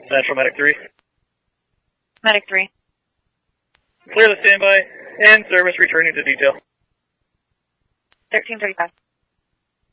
Central Medic 3. Medic 3. Clear the standby and service returning to detail. 1335.